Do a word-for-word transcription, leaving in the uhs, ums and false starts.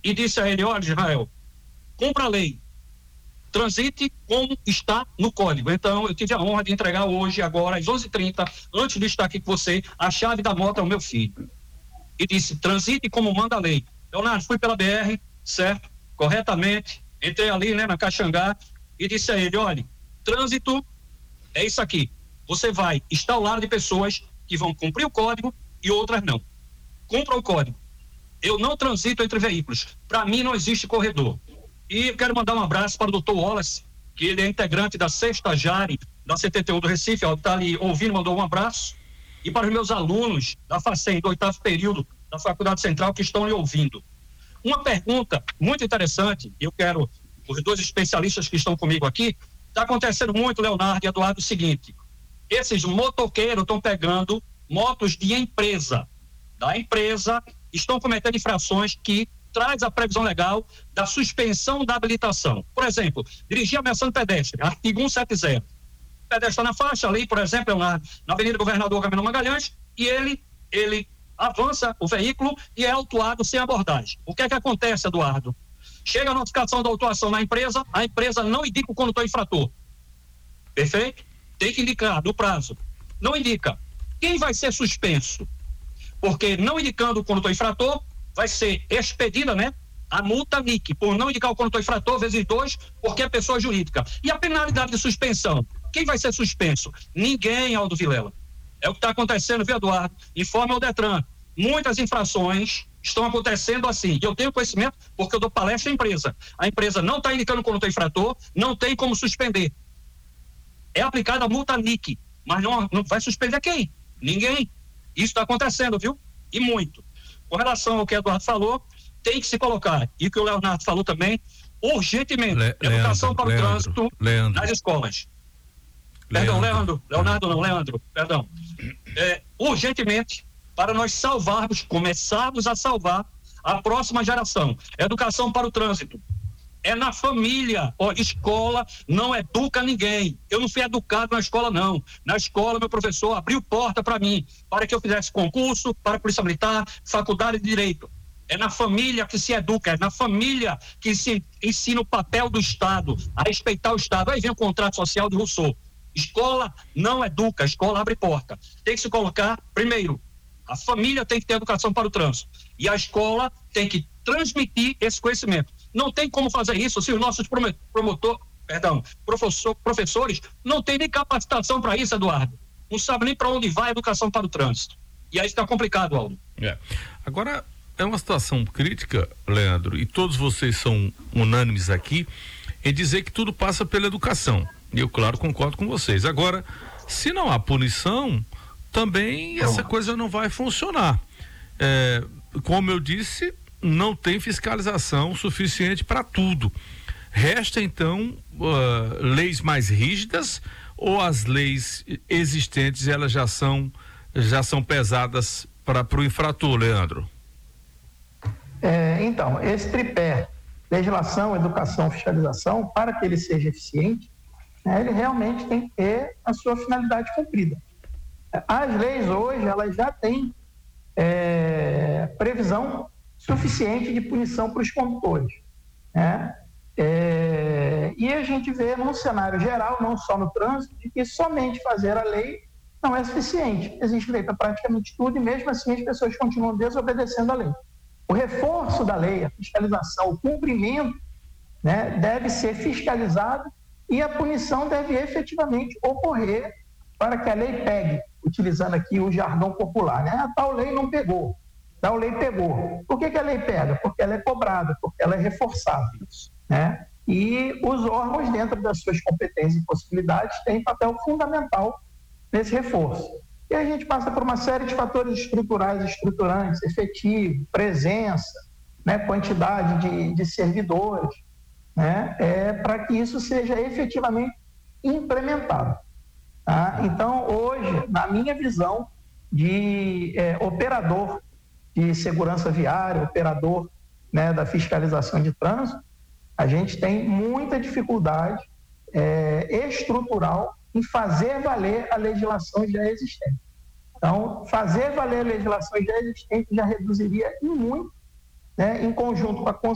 e disse a ele: olha, Israel, cumpra a lei, transite como está no código. Então, eu tive a honra de entregar hoje, agora, às onze e trinta, antes de estar aqui com você, a chave da moto ao meu filho. E disse: transite como manda a lei. Leonardo, fui pela B R, certo? Corretamente, entrei ali, né, na Caxangá, e disse a ele: olha, trânsito é isso aqui. Você vai estar ao lado de pessoas que vão cumprir o código e outras não. Cumpra o código. Eu não transito entre veículos. Para mim não existe corredor. E quero mandar um abraço para o doutor Wallace, que ele é integrante da sexta Jari, da C T T U do Recife, está ali ouvindo, mandou um abraço. E para os meus alunos da FACEM, do oitavo período da Faculdade Central, que estão lhe ouvindo. Uma pergunta muito interessante, eu quero, os dois especialistas que estão comigo aqui, está acontecendo muito, Leonardo e Eduardo, o seguinte: esses motoqueiros estão pegando motos de empresa, da empresa, estão cometendo infrações que traz a previsão legal da suspensão da habilitação. Por exemplo, dirigir ameaçando pedestre, artigo cento e setenta. O pedestre está na faixa ali, por exemplo, na, na Avenida Governador Camilo Magalhães, e ele, ele avança o veículo e é autuado sem abordagem. O que é que acontece, Eduardo? Chega a notificação da autuação na empresa, a empresa não indica o condutor infrator. Perfeito? Tem que indicar no prazo. Não indica. Quem vai ser suspenso? Porque não indicando o condutor infrator, vai ser expedida, né, a multa N I C, por não indicar o condutor infrator, vezes dois, porque é pessoa jurídica. E a penalidade de suspensão? Quem vai ser suspenso? Ninguém, Aldo Vilela. É o que está acontecendo, viu, Eduardo? Informe ao Detran. Muitas infrações estão acontecendo assim. E eu tenho conhecimento porque eu dou palestra à empresa. A empresa não está indicando o condutor infrator, não tem como suspender. É aplicada a multa N I C, mas não, não vai suspender quem? Ninguém. Isso está acontecendo, viu? E muito. Com relação ao que o Eduardo falou, tem que se colocar, e o que o Leonardo falou também, urgentemente, Le, educação Leandro, para o Leandro, trânsito Leandro. nas escolas. Perdão, Leandro, Leonardo não, Leandro, perdão. É, urgentemente, para nós salvarmos, começarmos a salvar a próxima geração. Educação para o trânsito. É na família. Ó, escola não educa ninguém. Eu não fui educado na escola, não. Na escola, meu professor abriu porta para mim, para que eu fizesse concurso, para a Polícia Militar, faculdade de Direito. É na família que se educa, é na família que se ensina o papel do Estado, a respeitar o Estado. Aí vem o contrato social de Rousseau. Escola não educa, escola abre porta. Tem que se colocar, primeiro, a família tem que ter educação para o trânsito. E a escola tem que transmitir esse conhecimento. Não tem como fazer isso se os nossos promotor, perdão, professor, professores não têm nem capacitação para isso, Eduardo. Não sabe nem para onde vai a educação para o trânsito. E aí está complicado, Aldo. É. Agora, é uma situação crítica, Leandro, e todos vocês são unânimes aqui em dizer que tudo passa pela educação. E eu, claro, concordo com vocês. Agora, se não há punição, também essa coisa não vai funcionar. É, como eu disse, não tem fiscalização suficiente para tudo. Resta então uh, leis mais rígidas, ou as leis existentes elas já são já são pesadas para o infrator, Leandro? É, então, esse tripé, legislação, educação, fiscalização, para que ele seja eficiente, né, ele realmente tem que ter a sua finalidade cumprida. As leis hoje, elas já têm é, previsão suficiente de punição para os condutores, né? É, e a gente vê num cenário geral, não só no trânsito, de que somente fazer a lei não é suficiente. Existe lei para praticamente tudo e mesmo assim as pessoas continuam desobedecendo a lei. O reforço da lei, a fiscalização, o cumprimento, né, deve ser fiscalizado e a punição deve efetivamente ocorrer para que a lei pegue, utilizando aqui o jargão popular, né? A tal lei não pegou, tal lei pegou. Por que que a lei pega? Porque ela é cobrada, porque ela é reforçada, né? E os órgãos, dentro das suas competências e possibilidades, têm papel fundamental nesse reforço. E a gente passa por uma série de fatores estruturais, estruturantes, efetivo, presença, né, quantidade de, de servidores, né, é, para que isso seja efetivamente implementado. Tá? Então, hoje, na minha visão de é, operador de segurança viária, operador, né, da fiscalização de trânsito, a gente tem muita dificuldade é, estrutural em fazer valer a legislação já existente. Então, fazer valer a legislação já existente já reduziria em muito, né, em conjunto com a